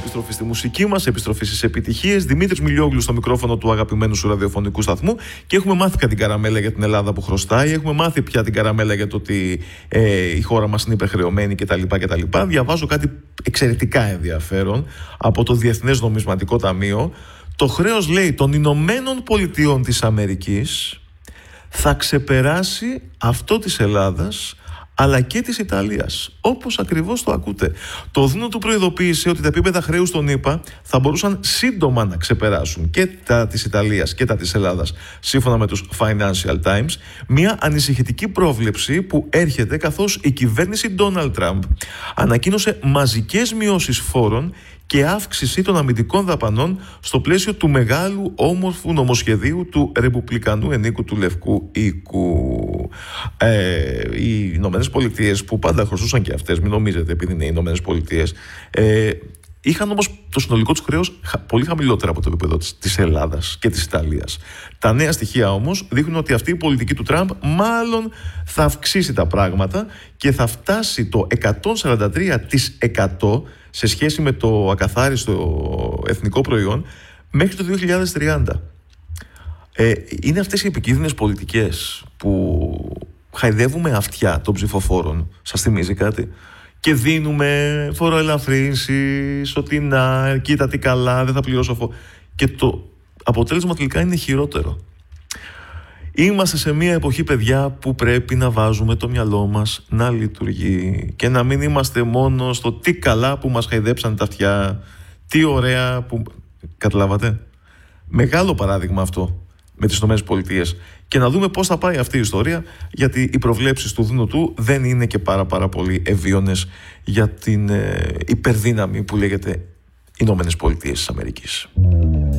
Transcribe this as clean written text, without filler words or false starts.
επιστροφή στη μουσική μας, επιστροφή στις επιτυχίες. Δημήτρης Μιλιόγλου στο μικρόφωνο του αγαπημένου σου ραδιοφωνικού σταθμού. Και έχουμε μάθει την καραμέλα για την Ελλάδα που χρωστάει. Έχουμε μάθει πια την καραμέλα για το ότι η χώρα μας είναι υπερχρεωμένη κτλ. Διαβάζω κάτι εξαιρετικά ενδιαφέρον από το Διεθνές Νομισματικό Ταμείο. Το χρέος, λέει, των Ηνωμένων Πολιτειών της Αμερικής θα ξεπεράσει αυτό της Ελλάδας αλλά και της Ιταλίας, όπως ακριβώς το ακούτε. Το ΔΝΤ του προειδοποίησε ότι τα επίπεδα χρέους των ΗΠΑ θα μπορούσαν σύντομα να ξεπεράσουν και τα της Ιταλίας και τα της Ελλάδας, σύμφωνα με τους Financial Times. Μια ανησυχητική πρόβλεψη που έρχεται καθώς η κυβέρνηση Ντόναλντ Τραμπ ανακοίνωσε μαζικές μειώσεις φόρων και αύξηση των αμυντικών δαπανών στο πλαίσιο του μεγάλου όμορφου νομοσχεδίου του ρεπουμπλικανού ενίκου του Λευκού Οίκου. Οι Ηνωμένες Πολιτείες, που πάντα χρωστούσαν και αυτές, μην νομίζετε επειδή είναι οι Ηνωμένες Πολιτείες, είχαν όμως το συνολικό τους χρέος πολύ χαμηλότερο από το επίπεδο της Ελλάδας και της Ιταλίας. Τα νέα στοιχεία όμως δείχνουν ότι αυτή η πολιτική του Τραμπ μάλλον θα αυξήσει τα πράγματα και θα φτάσει το 143% σε σχέση με το ακαθάριστο εθνικό προϊόν μέχρι το 2030. Είναι αυτές οι επικίνδυνες πολιτικές που χαϊδεύουμε αυτιά των ψηφοφόρων. Σας θυμίζει κάτι? Και δίνουμε φοροελαφρύνσεις, ότι να, κοίτα τι καλά, δεν θα πληρώσω και το αποτέλεσμα τελικά είναι χειρότερο. Είμαστε σε μια εποχή, παιδιά, που πρέπει να βάζουμε το μυαλό μας να λειτουργεί και να μην είμαστε μόνο στο τι καλά που μας χαϊδέψαν τα αυτιά, τι ωραία που... Καταλάβατε? Μεγάλο παράδειγμα αυτό με τις ΗΠΑ. Και να δούμε πώς θα πάει αυτή η ιστορία, γιατί οι προβλέψεις του ΔΝΤ δεν είναι και πάρα πολύ ευίωνες για την υπερδύναμη που λέγεται ΗΠΑ της Αμερικής.